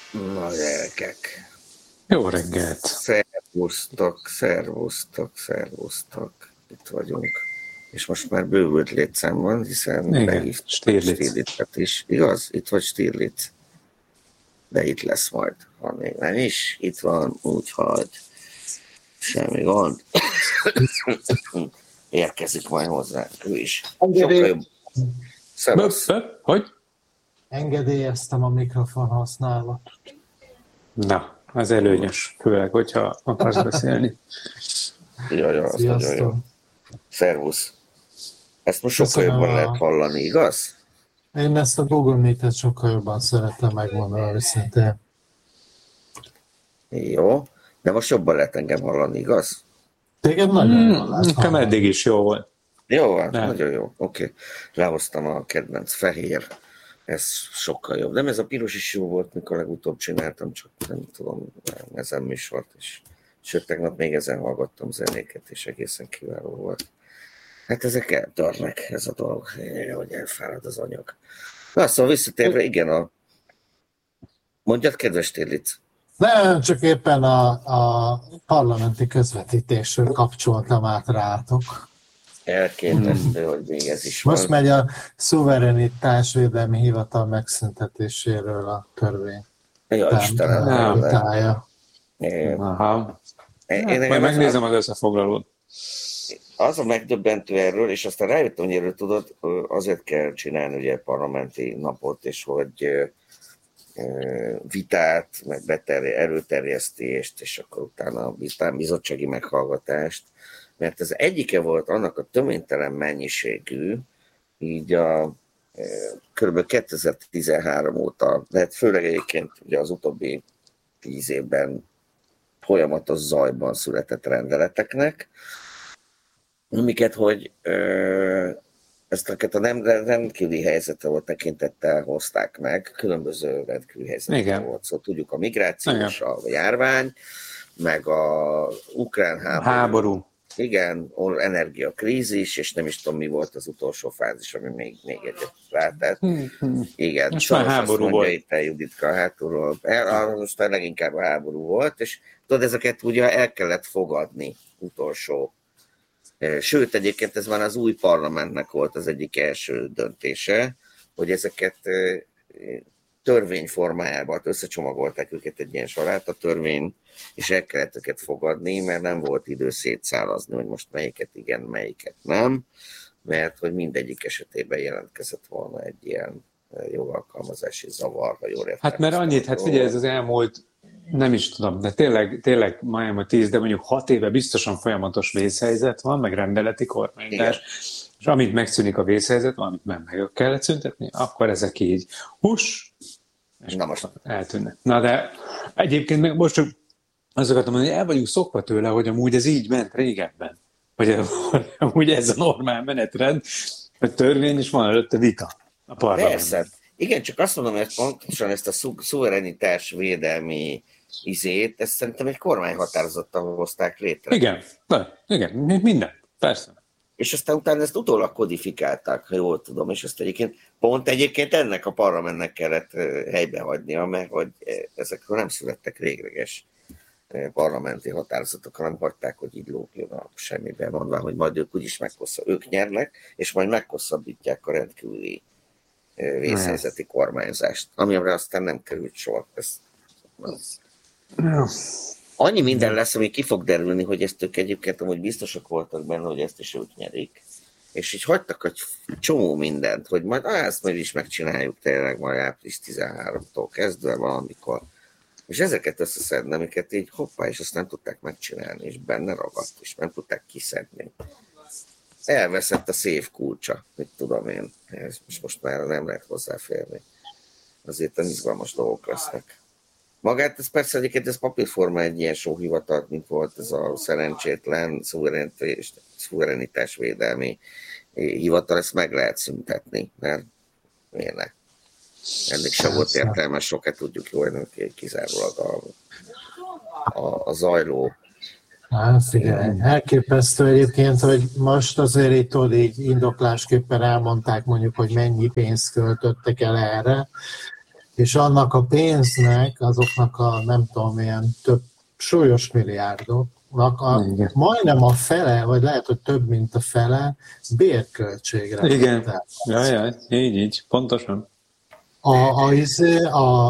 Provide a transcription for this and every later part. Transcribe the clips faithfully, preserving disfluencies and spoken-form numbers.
Na gyerekek! Jó reggelt! Szervusztok, szervusztok, szervusztok. Itt vagyunk. És most már bővült létszám van, hiszen behívtam Stirlitzet is. Igaz? Itt vagy Stirlitz. De itt lesz majd, ha még nem is. Itt van, úgyhogy semmi gond. Érkezik majd hozzá ő is. Sokkal jobb. Szevasz. Hogy? Engedélyeztem a mikrofon használatot. Na, az előnyös, főleg, hogyha akarsz beszélni. Jaj, az nagyon jó. Szervusz. Ezt most sokkal Köszönöm jobban a... lehet hallani, igaz? Én ezt a Google Meet-et sokkal jobban szeretem megmondani, őszintén. Jó, de most jobban lehet engem hallani, igaz? Téged nagyon hmm, jól lehet nekem eddig is jó volt. Jó, hát nagyon jó. Oké. Okay. Lehoztam a kedvenc fehér. Ez sokkal jobb. Nem ez a piros is jó volt, mikor legutóbb csináltam, csak nem tudom, ezen műsort is. Sőt, tegnap még ezen hallgattam zenéket, és egészen kiváló volt. Hát ezek eltörnek, ez a dolog, hogy elfárad az anyag. Na, szóval visszatérve, igen, a... Mondjad, kedves Stirlitz. Nem, csak éppen a, a parlamenti közvetítésről kapcsoltam át rátok. Elképesztő, hmm. hogy még ez is Most van. megy a szuverenitásvédelmi hivatal megszüntetéséről a törvény. Ja, Istenem. Aha. Én, én majd megnézem az összefoglalót. Az a megdöbbentő erről, és aztán rájöttem, hogy erről tudod, azért kell csinálni ugye parlamenti napot, és hogy vitát, meg beterje, erőterjesztést, és akkor utána utána bizottsági meghallgatást, mert ez egyike volt annak a töménytelen mennyiségű, így a kb. kétezer-tizenhárom óta, de főleg egyébként ugye az utóbbi tíz évben folyamatos zajban született rendeleteknek, amiket, hogy ezt a nem rendkívüli helyzetre volt tekintettel hozták meg, különböző rendkívüli helyzetre volt. Szóval tudjuk a migrációs, a járvány, meg a ukrán háború. háború. Igen, energiakrízis, és nem is tudom, mi volt az utolsó fázis, ami még, még egyet rátett. Hmm, hmm. Igen, most már háború mondja volt. Itt a Juditka hátulról. Most már leginkább a háború volt, és tudod, ezeket ugye el kellett fogadni utolsó. Sőt, egyébként ez már az új parlamentnek volt az egyik első döntése, hogy ezeket törvényformájában összecsomagolták őket egy ilyen sorát, a törvény, és el kellett őket fogadni, mert nem volt idő szétszálazni, hogy most melyiket igen, melyiket nem, mert hogy mindegyik esetében jelentkezett volna egy ilyen jogalkalmazási zavar, ha jól értem. Hát mert annyit, hát figyelj, ez az elmúlt, nem is tudom, de tényleg, tényleg majdnem a tíz, de mondjuk hat éve biztosan folyamatos vészhelyzet van, meg rendeleti kormányzás, és amint megszűnik a vészhelyzet, amit nem meg kellett szüntetni, akkor ezek így hús, és Na most. eltűnnek. Na de egyébként meg most csak azt akartam mondani, hogy el vagyunk szokva tőle, hogy amúgy ez így ment régebben. Hogy amúgy ez a normál menetrend, hogy törvény is van előtte vita a parlamentben. Persze. Igen, csak azt mondom, hogy pontosan ezt a szu- szuverenitás védelmi izét, ezt szerintem egy kormányhatározattal hozták létre. Igen, de, igen, minden, persze. És aztán utána ezt utólag kodifikálták, ha jól tudom, és ezt egyébként pont egyébként ennek a parlamentnek kellett helybe hagynia, mert hogy ezekről nem születtek végleges parlamenti határozatok, hanem hagyták, hogy így lógjon a semmiben, mondva, hogy majd ők úgyis meghosszabb, ők nyernek, és majd meghosszabbítják a rendkívüli vészhelyzeti kormányzást, amire aztán nem került sor. Ez, az. Annyi minden lesz, ami ki fog derülni, hogy ezt ők egyébként amúgy biztosak voltak benne, hogy ezt is ők nyerik. És így hagytak egy csomó mindent, hogy majd á, ezt majd is megcsináljuk tényleg majd április tizenharmadikától kezdve valamikor. És ezeket összeszedni, amiket így hoppá, és azt nem tudták megcsinálni, és benne ragadt, és nem tudták kiszedni. Elveszett a széf kulcsa, mit tudom én, és most már nem lehet hozzáférni. Azért izgalmas dolgok lesznek. Magát, ez persze egyébként ez papírforma egy ilyen sóhivatalt, mint volt ez a szerencsétlen szuverenitásvédelmi hivatal, ezt meg lehet szüntetni, mert miért ne? Ennek sem volt értelme, sokat tudjuk jól, hogy kizárólag a, a, a zajló. Hát figyelj, elképesztő egyébként, hogy most azért itt tudod, így indoklásképpen elmondták mondjuk, hogy mennyi pénzt költöttek el erre, és annak a pénznek, azoknak a nem tudom, ilyen több súlyos milliárdoknak a, majdnem a fele, vagy lehet, hogy több, mint a fele bérköltségre. Igen, jaj, jaj, így, így, pontosan. A, a, a,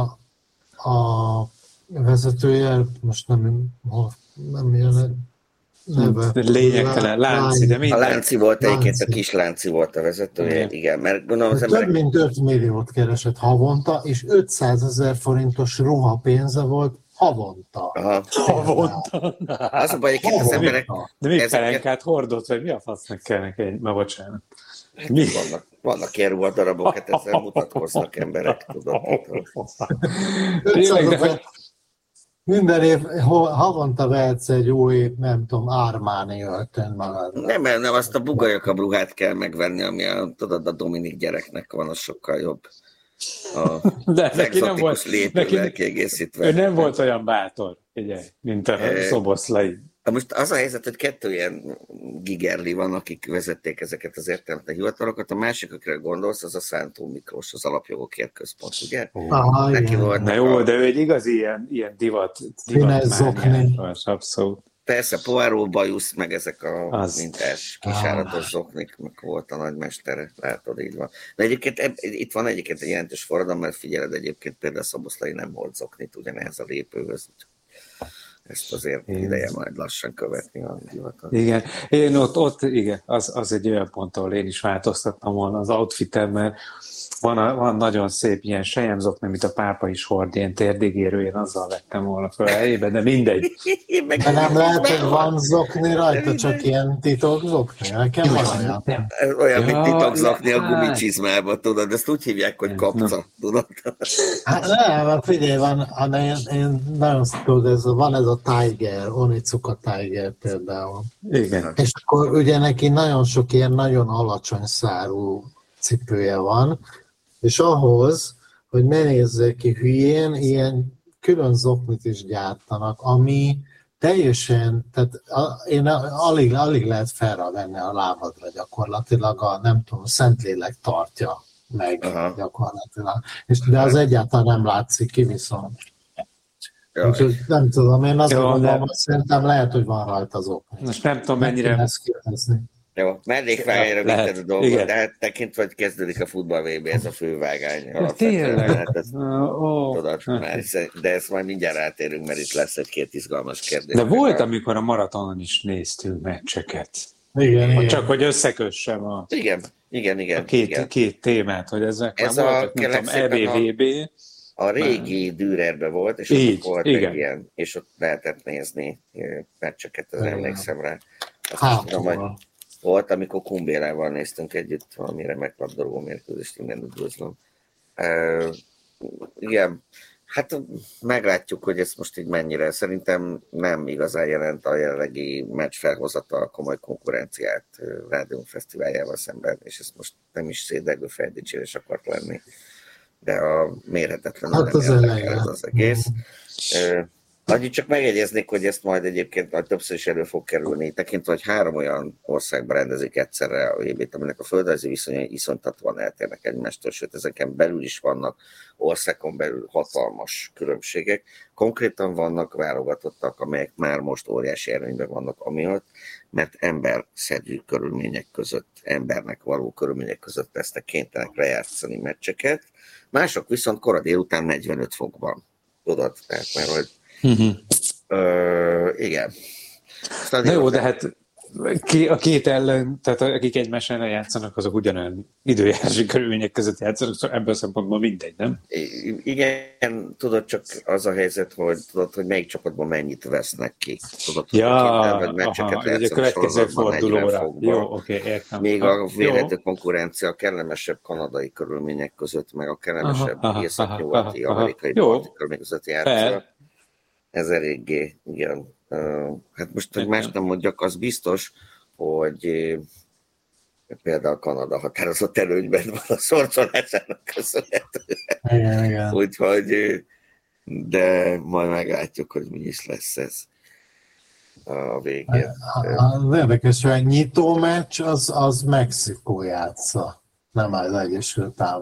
a vezetője, most nem, nem jön neve. Lényegtelen, Lánci, de minden. A Lánci volt egyébként, a kis Lánci volt a vezetője, igen, igen mert gondolom az emberek... Több mint öt milliót keresett havonta, és ötszázezer forintos ruhapénze volt havonta. Aha. Havonta. Az a baj, egyébként az emberek... De még ezeket... pelenkát hordott, vagy mi a fasznak kell neki egy... Ma bocsánat. Mi? Vannak, vannak ilyen ruhadarabok, hát ezzel mutatkoznak emberek, tudod. Tényleg, de... Minden év, havonta vehetsz egy új, nem tudom, Armani öltön magad. Nem, nem, azt a bugajakabb ruhát kell megvenni, ami a, tudod, a Dominik gyereknek van, az sokkal jobb. A de neki nem volt, lépővel kiegészítve. Ő nem volt olyan bátor, ugye, mint a e, Szoboszlai. Most az a helyzet, hogy kettő ilyen gigerli van, akik vezették ezeket az értelmetlen hivatalokat. A másik, akire gondolsz, az a Szántó Miklós, az Alapjogokért Központ, ugye? Aha, neki volt. Na jó, a... de ő egy igazi ilyen, ilyen divat, divatmániás, abszolút. Persze, Poirot, Bajusz, meg ezek a az... mintás kisáratos ah. zoknik, meg volt a nagymestere, látod, így van. De egyébként eb, itt van egyébként egy jelentős forradalom, mert figyeled, egyébként például Szoboszlai nem volt zoknit, ugyanehhez a lépőhöz. Ezt azért én... ideje majd lassan követni a divatot. Igen, én ott, ott igen, az, az egy olyan pont, ahol én is változtattam volna az outfitem, mert van, a, van nagyon szép ilyen selyemzokni, amit a pápa is hord, ilyen térdigérő, én azzal vettem volna fel a helyébe, de mindegy. De nem lehet, hogy van zokni rajta, csak ilyen titok zokni? Nekem van olyan. Olyan, mint titok zokni a gumicsizmába, tudod, ezt úgy hívják, hogy kapca, tudod? Hát nem, figyelj, van, én, én nagyon tudod, ez, van ez a Tiger, Onizuka Tiger például. Igen. És akkor ugye neki nagyon sok ilyen nagyon alacsony szárú cipője van, és ahhoz, hogy ne nézzék ki hülyén, ilyen külön zoknit is gyártanak, ami teljesen, tehát én alig, alig lehet felravenni a lábadra gyakorlatilag, a nem tudom, a Szentlélek tartja meg Aha. gyakorlatilag. És, de az egyáltalán nem látszik ki viszont. Úgyhogy nem tudom, én azt gondolom, de... hogy szerintem lehet, hogy van rajta az okni. Most nem tudom, mennyire... Jó, mellékvágányra vitted a dolgot, de hát tekintve, hogy kezdődik a futball vé bé, ez a fővágány. Ja, tényleg? Hát ez, oh, tudod, már, de ezt majd mindjárt átérünk, mert itt lesz egy-két izgalmas kérdés. De volt, amikor a maratonon is néztünk meccseket. Igen, igen. Csak hogy összekössem a, igen, igen, igen, a két, igen. két témát, hogy ezek ez már a, voltak, nem tudom, é bé vé bé. A régi Dürerben volt, és így, ott volt igen. egy ilyen, és ott lehetett nézni meccseket, az emlékszem rá. Hát, tudom, hogy volt, amikor Kumbélával néztünk együtt valami remek labdarúgó mérkőzést, innen üdvözlöm. Uh, igen, hát meglátjuk, hogy ez most így mennyire. Szerintem nem igazán jelent a jelenlegi meccs felhozatal komoly konkurenciát Rádium Fesztiváljával szemben, és ez most nem is szédegő feldicsérés akart lenni, de a mérhetetlenül hát nem érdekel ez az egész. Uh, Annyit csak megjegyeznék, hogy ezt majd egyébként majd többször is elő fog kerülni, tekintve, hogy három olyan országban rendezik egyszerre a vé bét, aminek a földrajzi viszonyai iszonytatóan eltérnek egymástól, sőt ezeken belül is vannak országon belül hatalmas különbségek. Konkrétan vannak válogatottak, amelyek már most óriási előnyben vannak amiatt, mert emberszerű körülmények között, embernek való körülmények között lesznek kénytelenek lejátszani meccseket. Mások viszont kora délután negyvenöt fokban. Tudod? Tehát, mert hogy Uh-huh. Ö, igen. Na jó, de hát a két ellen, tehát akik egymás ellen játszanak, azok ugyanolyan időjárási körülmények között játszanak, szóval ebből a szempontból mindegy, nem? Igen, tudod, csak az a helyzet, hogy tudod, hogy melyik csapatban mennyit vesznek ki. Tudod, ja, aha, a következő fordulóra. Jó, oké, okay, értem. Még a vélhető konkurencia a kellemesebb kanadai körülmények között, meg a kellemesebb észak-nyugati, amerikai körülmények között játszanak. Ez eléggé, igen. Uh, hát most, hogy más nem mondjak, az biztos, hogy uh, például Kanada határozott előnyben van a szorcolásának köszönhetően. Úgyhogy, uh, de majd meglátjuk, hogy mi is lesz ez a végén. Az érdekes, hogy a nyitó meccs az, az Mexikó játsza, nem az Egyesült Államok.